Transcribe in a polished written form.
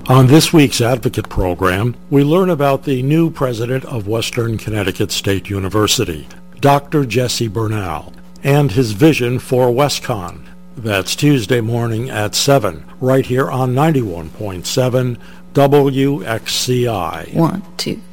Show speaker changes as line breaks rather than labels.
On this week's Advocate program, we learn about the new president of Western Connecticut State University, Dr. Jesse Bernal, and his vision for WestConn. That's Tuesday morning at 7, right here on 91.7 WXCI.
1, 2,